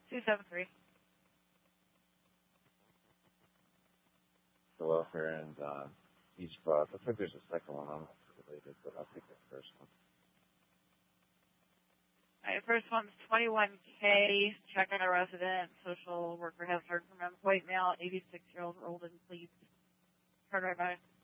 273. The welfare and East Broad. Looks like there's a second one. I'm not related, but I'll take the first one. All right, first one's 21K. Check on a resident. Social worker has heard from employee male, 86-year-old, Roldan, please. Turn right by.